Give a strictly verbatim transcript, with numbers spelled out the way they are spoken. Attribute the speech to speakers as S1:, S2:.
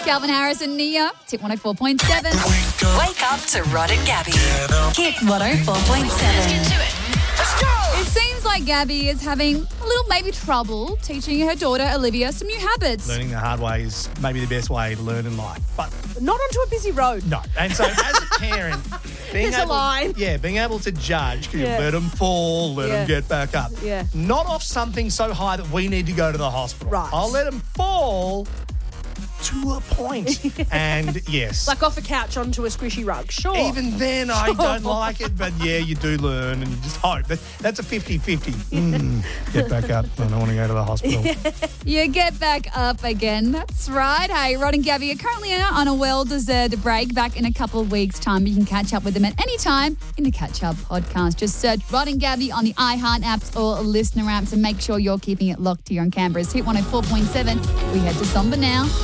S1: Calvin Harris and Nia, Tip one oh four point seven.
S2: Wake up to Rod and Gabby. Hit one oh four point seven.
S3: Let's get to it. Let's go.
S1: It seems like Gabby is having a little maybe trouble teaching her daughter Olivia some new habits.
S4: Learning the hard way is maybe the best way to learn in life. But
S5: Not onto a busy road.
S4: no. And so as a parent, being
S5: There's a
S4: able,
S5: line.
S4: Yeah, being able to judge, can
S5: Yeah.
S4: you let them fall, let
S5: Yeah.
S4: them get back up.
S5: Yeah.
S4: Not off something so high that we need to go to the hospital.
S5: Right.
S4: I'll let them fall to a point. And yes.
S5: Like off a couch onto a squishy rug. Sure.
S4: Even then, I don't like it, but yeah, you do learn and you just hope. That, that's a fifty-fifty. Mm, get back up. I don't want to go to the hospital.
S1: You get back up again. That's right. Hey, Rod and Gabby are currently on a well-deserved break. Back in a couple of weeks' time. You can catch up with them at any time in the Catch Up podcast. Just search Rod and Gabby on the iHeart apps or listener apps and make sure you're keeping it locked here on Canberra's Hit one oh four point seven. We head to Somber now.